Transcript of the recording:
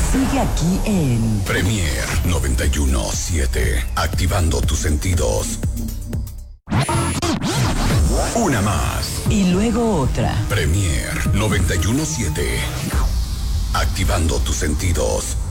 Sigue aquí en Premier 91.7. Activando tus sentidos. Una más. y luego otra. Premier 91.7. Activando tus sentidos.